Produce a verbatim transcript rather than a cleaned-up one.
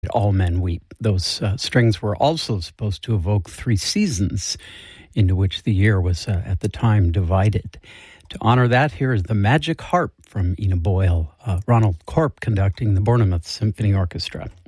All Men Weep. Those uh, strings were also supposed to evoke three seasons into which the year was uh, at the time divided. To honor that, here is the Magic Harp from Ina Boyle, uh, Ronald Corp conducting the Bournemouth Symphony Orchestra.